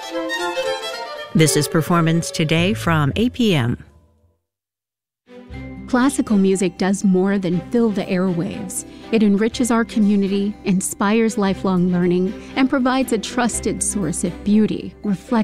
This is Performance Today from APM. Classical music does more than fill the airwaves. It enriches our community, inspires lifelong learning, and provides a trusted source of beauty, reflecting